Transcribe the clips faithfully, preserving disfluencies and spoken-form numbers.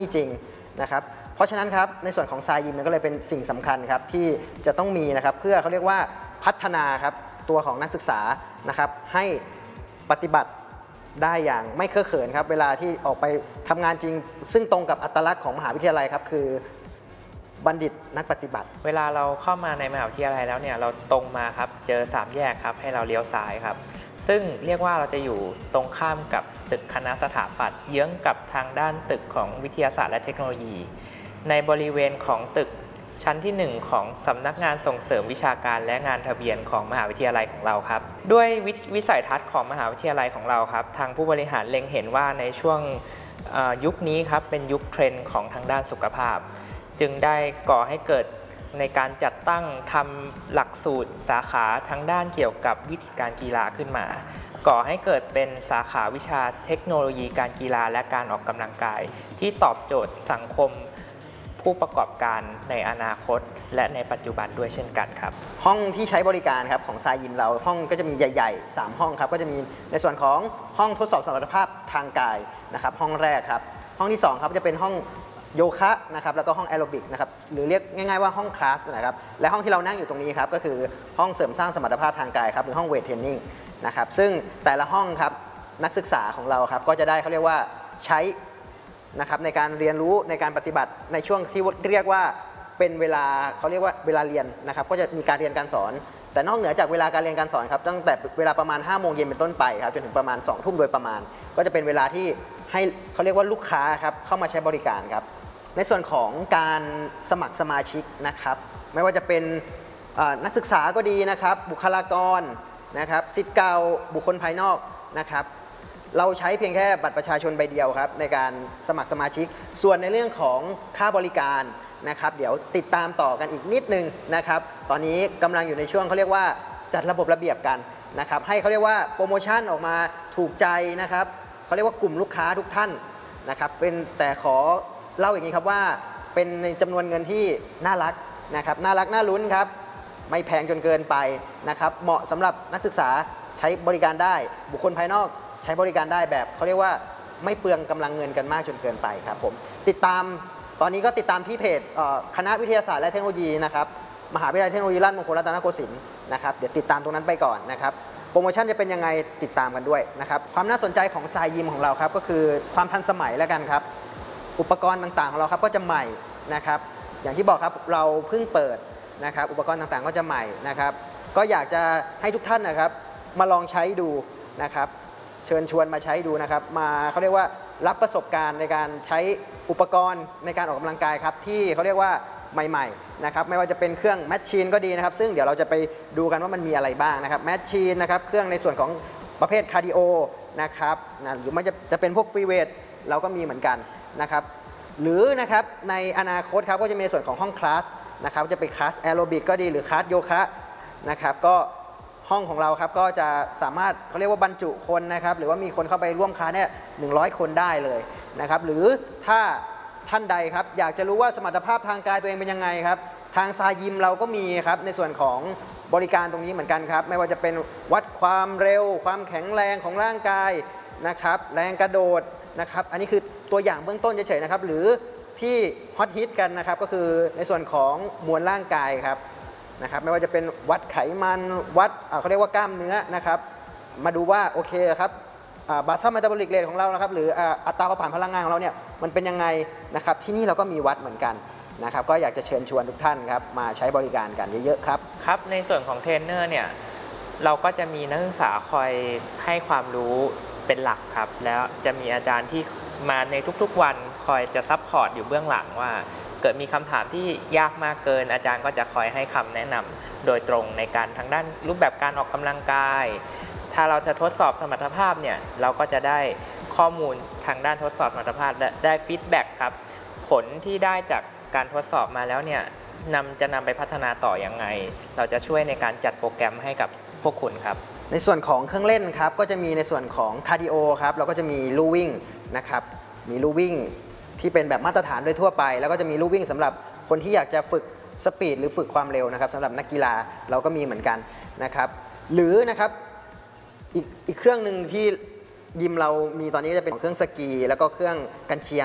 จริงนะครับเพราะฉะนั้นครับในส่วนของทรายยิมมันก็เลยเป็นสิ่งสำคัญครับที่จะต้องมีนะครับเพื่อเขาเรียกว่าพัฒนาครับตัวของนักศึกษานะครับให้ปฏิบัติได้อย่างไม่เคอะเขินครับเวลาที่ออกไปทำงานจริงซึ่งตรงกับอัตลักษณ์ของมหาวิทยาลัยครับคือบัณฑิตนักปฏิบัติเวลาเราเข้ามาในมหาวิทยาลัยแล้วเนี่ยเราตรงมาครับเจอสามแยกครับให้เราเลี้ยวซ้ายครับซึ่งเรียกว่าเราจะอยู่ตรงข้ามกับตึกคณะสถาปัตย์เยื้องกับทางด้านตึกของวิทยาศาสตร์และเทคโนโลยีในบริเวณของตึกชั้นที่หนึ่งของสำนักงานส่งเสริมวิชาการและงานทะเบียนของมหาวิทยาลัยของเราครับด้วยวิสัยทัศน์ของมหาวิทยาลัยของเราครับทางผู้บริหารเล็งเห็นว่าในช่วงยุคนี้ครับเป็นยุคเทรนด์ของทางด้านสุขภาพจึงได้ก่อให้เกิดในการจัดตั้งทำหลักสูตรสาขาทางด้านเกี่ยวกับวิธีการกีฬาขึ้นมาก่อให้เกิดเป็นสาขาวิชาเทคโนโลยีการกีฬาและการออกกำลังกายที่ตอบโจทย์สังคมผู้ประกอบการในอนาคตและในปัจจุบันด้วยเช่นกันครับห้องที่ใช้บริการครับของทรายยิมเราห้องก็จะมีใหญ่ๆสามห้องครับก็จะมีในส่วนของห้องทดสอบสมรรถภาพทางกายนะครับห้องแรกครับห้องที่สองครับจะเป็นห้องโยคะนะครับแล้วก็ห้องแอโรบิกนะครับหรือเรียกง่ายๆว่าห้องคลาสนะครับและห้องที่เรานั่งอยู่ตรงนี้ครับก็คือห้องเสริมสร้างสมรรถภาพทางกายครับหรือห้องเวทเทรนนิ่งนะครับซึ่งแต่ละห้องครับนักศึกษาของเราครับก็จะได้เขาเรียกว่าใช้นะครับในการเรียนรู้ในการปฏิบัติในช่วงที่เรียกว่าเป็นเวลาเขาเรียกว่าเวลาเรียนนะครับก็จะมีการเรียนการสอนแต่นอกเหนือจากเวลาการเรียนการสอนครับตั้งแต่เวลาประมาณห้าโมงเย็นเป็นต้นไปครับจนถึงประมาณสองทุ่มโดยประมาณก็จะเป็นเวลาที่ให้เขาเรียกว่าลูกค้าครับเข้ามาใช้บริการครับในส่วนของการสมัครสมาชิกนะครับไม่ว่าจะเป็นนักศึกษาก็ดีนะครับบุคลากรนะครับศิษย์เก่าบุคคลภายนอกนะครับเราใช้เพียงแค่บัตรประชาชนใบเดียวครับในการสมัครสมาชิกส่วนในเรื่องของค่าบริการนะครับเดี๋ยวติดตามต่อกันอีกนิดนึงนะครับตอนนี้กำลังอยู่ในช่วงเขาเรียกว่าจัดระบบระเบียบกันนะครับให้เขาเรียกว่าโปรโมชั่นออกมาถูกใจนะครับเขาเรียกว่ากลุ่มลูกค้าทุกท่านนะครับเป็นแต่ขอเล่าอย่างนี้ครับว่าเป็นในจำนวนเงินที่น่ารักนะครับน่ารักน่าลุ้นครับไม่แพงจนเกินไปนะครับเหมาะสำหรับนักศึกษาใช้บริการได้บุคคลภายนอกใช้บริการได้แบบเขาเรียกว่าไม่เปลืองกำลังเงินกันมากจนเกินไปครับผมติดตามตอนนี้ก็ติดตามที่เพจคณะวิทยาศาสตร์และเทคโนโลยีนะครับมหาวิทยาลัยเทคโนโลยีราชมงคลรัตนโกสินทร์นะครับเดี๋ยวติดตามตรงนั้นไปก่อนนะครับโปรโมชั่นจะเป็นยังไงติดตามกันด้วยนะครับความน่าสนใจของทรายยิมของเราครับก็คือความทันสมัยแล้วกันครับอุปกรณ์ต่างๆของเราครับก็จะใหม่นะครับอย่างที่บอกครับเราเพิ่งเปิดนะครับอุปกรณ์ต่างๆก็จะใหม่นะครับก็อยากจะให้ทุกท่านนะครับมาลองใช้ดูนะครับเชิญชวนมาใช้ดูนะครับมาเขาเรียกว่ารับประสบการณ์ในการใช้อุปกรณ์ในการออกกำลังกายครับที่เขาเรียกว่าใหม่ๆนะครับไม่ว่าจะเป็นเครื่องแมชชีนก็ดีนะครับซึ่งเดี๋ยวเราจะไปดูกันว่ามันมีอะไรบ้างนะครับแมชชีนนะครับเครื่องในส่วนของประเภทคาร์ดิโอนะครับนะหรือมันจะจะเป็นพวกฟรีเวทเราก็มีเหมือนกันนะครับหรือนะครับในอนาคตครับก็จะมีส่วนของห้องคลาสนะครับจะเป็นคลาสแอโรบิกก็ดีหรือคลาสโยคะนะครับก็ห้องของเราครับก็จะสามารถเขาเรียกว่าบรรจุคนนะครับหรือว่ามีคนเข้าไปร่วมคลาสเนี่ยหนึ่งร้อยคนได้เลยนะครับหรือถ้าท่านใดครับอยากจะรู้ว่าสมรรถภาพทางกายตัวเองเป็นยังไงครับทางทรายยิมเราก็มีครับในส่วนของบริการตรงนี้เหมือนกันครับไม่ว่าจะเป็นวัดความเร็วความแข็งแรงของร่างกายนะครับแรงกระโดดนะครับอันนี้คือตัวอย่างเบื้องต้นเฉยๆนะครับหรือที่ฮอตฮิตกันนะครับก็คือในส่วนของมวลร่างกายครับนะครับไม่ว่าจะเป็นวัดไขมันวัดเขาเรียกว่ากล้ามเนื้อนะครับมาดูว่าโอเคครับบาซัลเมตาบอลิกเรทของเรานะครับหรืออัตราเผาผลาญพลังงานของเราเนี่ยมันเป็นยังไงนะครับที่นี่เราก็มีวัดเหมือนกันนะครับก็อยากจะเชิญชวนทุกท่านครับมาใช้บริการกันเยอะๆครับครับในส่วนของเทรนเนอร์เนี่ยเราก็จะมีนักศึกษาคอยให้ความรู้เป็นหลักครับแล้วจะมีอาจารย์ที่มาในทุกๆวันคอยจะซัพพอร์ตอยู่เบื้องหลังว่าเกิดมีคำถามที่ยากมากเกินอาจารย์ก็จะคอยให้คำแนะนำโดยตรงในการทางด้านรูปแบบการออกกำลังกายถ้าเราจะทดสอบสมรรถภาพเนี่ยเราก็จะได้ข้อมูลทางด้านทดสอบสมรรถภาพและได้ฟีดแบ็กครับผลที่ได้จากการทดสอบมาแล้วเนี่ยนำจะนำไปพัฒนาต่อยังไงเราจะช่วยในการจัดโปรแกรมให้กับพวกคุณครับในส่วนของเครื่องเล่นครับก็จะมีในส่วนของคาร์ดิโอครับเราก็จะมีลู่วิ่งนะครับมีลู่วิ่งที่เป็นแบบมาตรฐานโดยทั่วไปแล้วก็จะมีลู่วิ่งสำหรับคนที่อยากจะฝึกสปีดหรือฝึกความเร็วนะครับสำหรับนักกีฬาเราก็มีเหมือนกันนะครับหรือนะครับอีกอีกเครื่องหนึ่งที่ยิมเรามีตอนนี้ก็จะเป็นเครื่องสกีแล้วก็เครื่องกันเชียง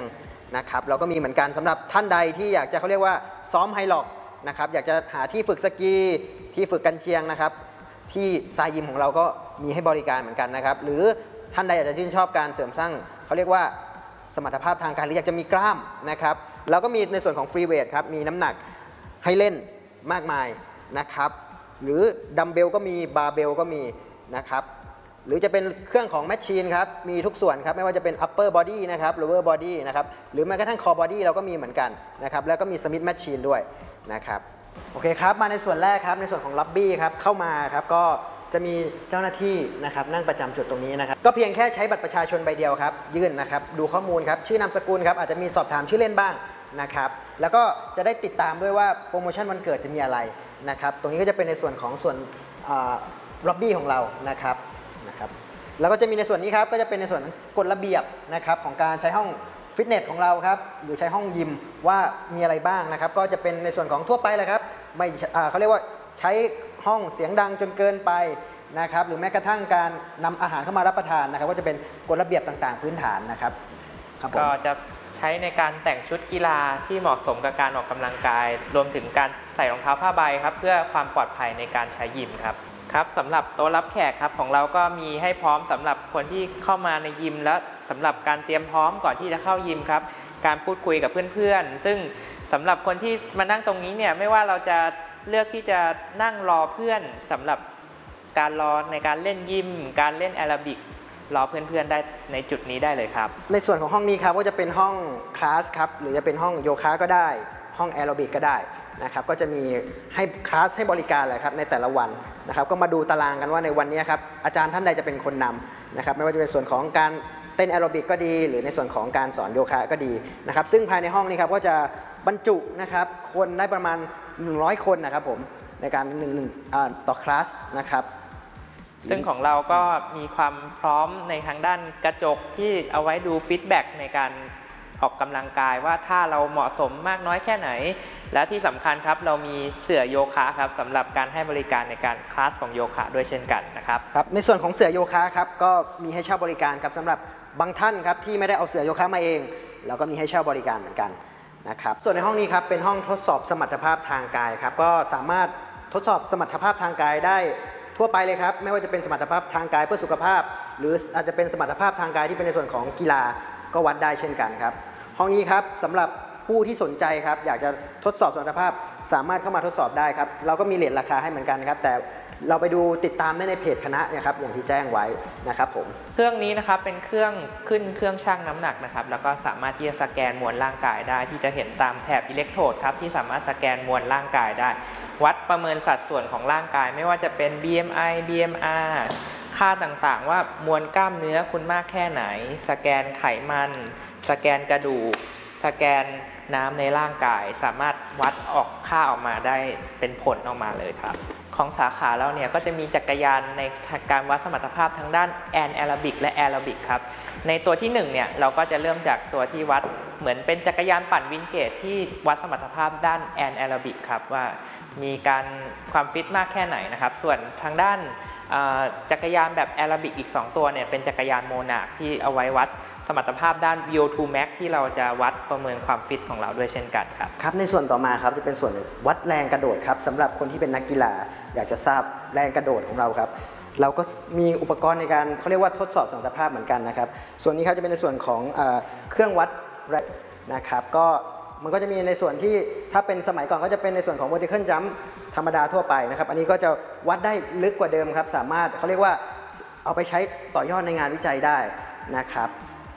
นะครับเราก็มีเหมือนกันสำหรับท่านใดที่อยากจะเขาเรียกว่าซ้อมไฮล็อกนะครับอยากจะหาที่ฝึกสกีที่ฝึกกันเชียงนะครับที่ทรายยิมของเราก็มีให้บริการเหมือนกันนะครับหรือท่านใดอยากจะชื่นชอบการเสริมสร้างเขาเรียกว่าสมรรถภาพทางกายหรืออยากจะมีกล้ามนะครับเราก็มีในส่วนของฟรีเวทครับมีน้ำหนักให้เล่นมากมายนะครับหรือดัมเบลก็มีบาร์เบลก็มีนะครับหรือจะเป็นเครื่องของแมชชีนครับมีทุกส่วนครับไม่ว่าจะเป็น upper body นะครับ lower body นะครับหรือแม้กระทั่ง core body เราก็มีเหมือนกันนะครับแล้วก็มี Smith Machine ด้วยนะครับโอเคครับมาในส่วนแรกครับในส่วนของ Lobby ครับเข้ามาครับก็จะมีเจ้าหน้าที่นะครับนั่งประจำจุดตรงนี้นะครับก็เพียงแค่ใช้บัตรประชาชนใบเดียวครับยื่นนะครับดูข้อมูลครับชื่อนามสกุลครับอาจจะมีสอบถามชื่อเล่นบ้างนะครับแล้วก็จะได้ติดตามด้วยว่าโปรโมชั่นวันเกิดจะมีอะไรนะครับตรงนี้ก็จะเป็นในส่วนของส่วนล็อบบี้ของเรานะครับนะครับแล้วก็จะมีในส่วนนี้ครับก็จะเป็นในส่วนกฎระเบียบนะครับของการใช้ห้องฟิตเนสของเราครับหรือใช้ห้องยิมว่ามีอะไรบ้างนะครับก็จะเป็นในส่วนของทั่วไปเลยครับไม่เขาเรียกว่าใช้ห้องเสียงดังจนเกินไปนะครับหรือแม้กระทั่งการนำอาหารเข้ามารับประทานนะครับก็จะเป็นกฎระเบียบต่างๆพื้นฐานนะครับก็จะใช้ในการแต่งชุดกีฬาที่เหมาะสมกับการออกกำลังกายรวมถึงการใส่รองเท้าผ้าใบครับเพื่อความปลอดภัยในการใช้ยิมครับครับสำหรับโต๊ะรับแขกครับของเราก็มีให้พร้อมสำหรับคนที่เข้ามาในยิมและสำหรับการเตรียมพร้อมก่อนที่จะเข้ายิมครับการพูดคุยกับเพื่อนๆซึ่งสำหรับคนที่มานั่งตรงนี้เนี่ยไม่ว่าเราจะเลือกที่จะนั่งรอเพื่อนสำหรับการรอในการเล่นยิมการเล่นแอโรบิกรอเพื่อนๆได้ในจุดนี้ได้เลยครับในส่วนของห้องนี้ครับก็จะเป็นห้องคลาสครับหรือจะเป็นห้องโยคะก็ได้ห้องแอโรบิกก็ได้นะครับก็จะมีให้คลาสให้บริการเลยครับในแต่ละวันนะครับก็มาดูตารางกันว่าในวันนี้ครับอาจารย์ท่านใดจะเป็นคนนำนะครับไม่ว่าจะเป็นส่วนของการเต้นแอโรบิกก็ดีหรือในส่วนของการสอนโยคะก็ดีนะครับซึ่งภายในห้องนี้ครับก็จะบรรจุนะครับคนได้ประมาณหนึ่งร้อยคนนะครับผมในการหนึ่งหนึ่งต่อคลาสนะครับซึ่งของเราก็มีความพร้อมในทางด้านกระจกที่เอาไว้ดูฟีดแบ็กในการออกกำลังกายว่าถ้าเราเหมาะสมมากน้อยแค่ไหนและที่สำคัญครับเรามีเสื่อโยคะครับสำหรับการให้บริการในการคลาสของโยคะด้วยเช่นกันนะครับครับในส่วนของเสื่อโยคะครับก็มีให้เช่าบริการครับสำหรับบางท่านครับที่ไม่ได้เอาเสื่อโยคะมาเองเราก็มีให้เช่าบริการเหมือนกันนะครับส่วนในห้องนี้ครับเป็นห้องทดสอบสมรรถภาพทางกายครับก็สามารถทดสอบสมรรถภาพทางกายได้ทั่วไปเลยครับไม่ว่าจะเป็นสมรรถภาพทางกายเพื่อสุขภาพหรืออาจจะเป็นสมรรถภาพทางกายที่เป็นในส่วนของกีฬาก็วัดได้เช่นกันครับห้องนี้ครับสำหรับผู้ที่สนใจครับอยากจะทดสอบสมรรถภาพสามารถเข้ามาทดสอบได้ครับเราก็มีเรทราคาให้เหมือนกันครับแต่เราไปดูติดตามได้ในเพจคณะนะครับอย่างที่แจ้งไว้นะครับผมเครื่องนี้นะครับเป็นเครื่องขึ้นเครื่องชั่งน้ำหนักนะครับแล้วก็สามารถที่จะสแกนมวลร่างกายได้ที่จะเห็นตามแถบอิเล็กโทรดครับที่สามารถสแกนมวลร่างกายได้วัดประเมินสัดส่วนของร่างกายไม่ว่าจะเป็น บี เอ็ม ไอ บี เอ็ม อาร์ ค่าต่างๆว่ามวลกล้ามเนื้อคุณมากแค่ไหนสแกนไขมันสแกนกระดูกสแกนน้ำในร่างกายสามารถวัดออกค่าออกมาได้เป็นผลออกมาเลยครับของสาขาเราเนี่ยก็จะมีจักรยานในการวัดสมรรถภาพทั้งด้านแอนแอโรบิกและแอโรบิกครับในตัวที่หนึ่งเนี่ยเราก็จะเริ่มจากตัวที่วัดเหมือนเป็นจักรยานปั่นวินเกจที่วัดสมรรถภาพด้านแอนแอโรบิกครับว่ามีการความฟิตมากแค่ไหนนะครับส่วนทางด้านจักรยานแบบแอโรบิกอีกสองตัวเนี่ยเป็นจักรยานโมนาคที่เอาไว้วัดสมรรถภาพด้าน วี โอ ทู Max ที่เราจะวัดประเมินความฟิตของเราด้วยเช่นกันครับครับในส่วนต่อมาครับจะเป็นส่วนวัดแรงกระโดดครับสำหรับคนที่เป็นนักกีฬาอยากจะทราบแรงกระโดดของเราครับเราก็มีอุปกรณ์ในการเขาเรียกว่าทดสอบสมรรถภาพเหมือนกันนะครับส่วนนี้ครับจะเป็นในส่วนของเอ่อเครื่องวัดแรงนะครับก็มันก็จะมีในส่วนที่ถ้าเป็นสมัยก่อนก็จะเป็นในส่วนของ vertical jump ธรรมดาทั่วไปนะครับอันนี้ก็จะวัดได้ลึกกว่าเดิมครับสามารถเขาเรียกว่าเอาไปใช้ต่อยอดในงานวิจัยได้นะครับ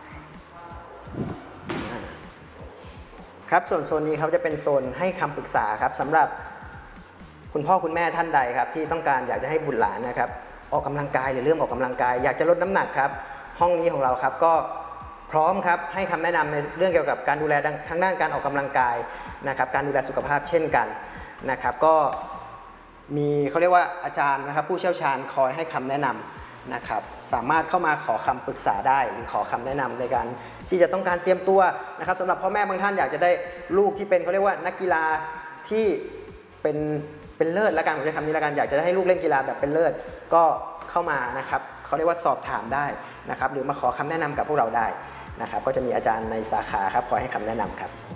ครับส่วนโซนนี้เขาจะเป็นโซนให้คำปรึกษาครับสำหรับคุณพ่อคุณแม่ท่านใดครับที่ต้องการอยากจะให้บุตรหลานนะครับออกกำลังกายหรือเริ่มออกกำลังกายอยากจะลดน้ำหนักครับห้องนี้ของเราครับก็พร้อมครับให้คำแนะนำในเรื่องเกี่ยวกับการดูแลทางด้านการออกกำลังกายนะครับการดูแลสุขภาพเช่นกันนะครับก็มีเขาเรียกว่าอาจารย์นะครับผู้เชี่ยวชาญคอยให้คำแนะนำนะครับสามารถเข้ามาขอคำปรึกษาได้หรือขอคำแนะนำในการที่จะต้องการเตรียมตัวนะครับสำหรับพ่อแม่บางท่านอยากจะได้ลูกที่เป็นเขาเรียกว่านักกีฬาที่เป็นเป็นเลิศละกันผมใช้คำนี้ละกันอยากจะให้ลูกเล่นกีฬาแบบเป็นเลิศก็เข้ามานะครับเขาเรียกว่าสอบถามได้นะครับหรือมาขอคำแนะนำกับพวกเราได้นะครับก็จะมีอาจารย์ในสาขาครับคอยให้คำแนะนำครับ